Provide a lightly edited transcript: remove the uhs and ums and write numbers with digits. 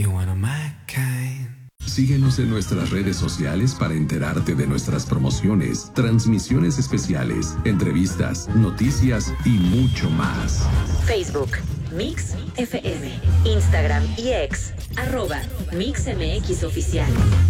Síguenos en nuestras redes sociales para enterarte de nuestras promociones, transmisiones especiales, entrevistas, noticias y mucho más. Facebook, Mix FM, Instagram y X, @MixMX Oficial.